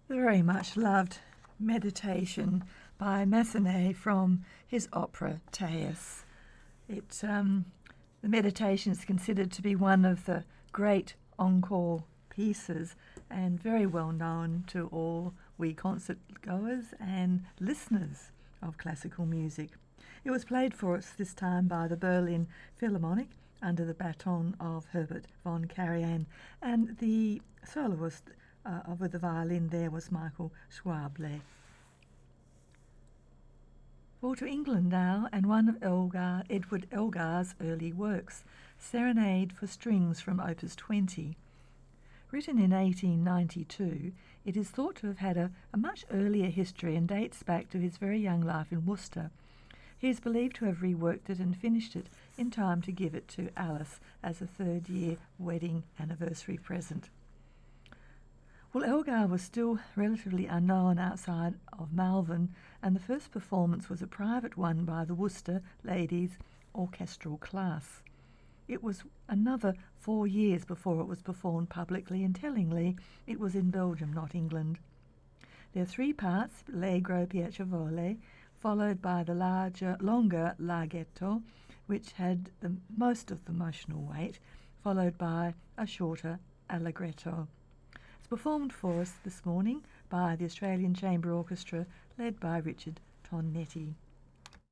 The very much loved Meditation by Massenet from his opera Thais. The Meditation is considered to be one of the great encore pieces and very well known to all we concert goers and listeners of classical music. It was played for us this time by the Berlin Philharmonic under the baton of Herbert von Karajan, and the soloist with the violin there was Michael Schwable. Well, to England now, and one of Edward Elgar's early works, Serenade for Strings from Opus 20. Written in 1892, it is thought to have had a much earlier history and dates back to his very young life in Worcester. He is believed to have reworked it and finished it in time to give it to Alice as a third-year wedding anniversary present. Well, Elgar was still relatively unknown outside of Malvern, and the first performance was a private one by the Worcester Ladies Orchestral Class. It was another 4 years before it was performed publicly, and tellingly, it was in Belgium, not England. There are 3 parts, Allegro Piacevole, followed by the longer Larghetto, which had the most of the emotional weight, followed by a shorter Allegretto. It's performed for us this morning by the Australian Chamber Orchestra, led by Richard Tonnetti.